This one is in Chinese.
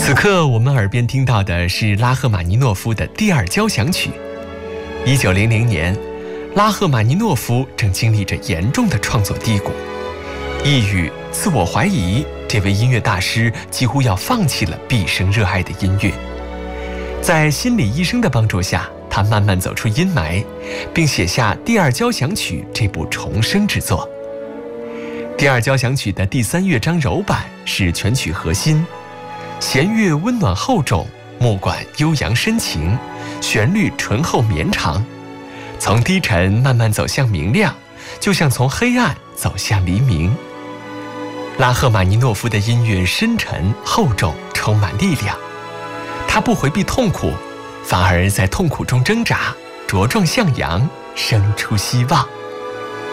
此刻我们耳边听到的是拉赫玛尼诺夫的第二交响曲。1900年，拉赫玛尼诺夫正经历着严重的创作低谷，抑郁、自我怀疑，这位音乐大师几乎要放弃了毕生热爱的音乐。在心理医生的帮助下，他慢慢走出阴霾，并写下第二交响曲这部重生之作。第二交响曲的第3乐章柔板是全曲核心，弦乐温暖厚重，木管悠扬深情，旋律醇厚绵长，从低沉慢慢走向明亮，就像从黑暗走向黎明。拉赫玛尼诺夫的音乐深沉厚重，充满力量。他不回避痛苦，反而在痛苦中挣扎，茁壮向阳，生出希望。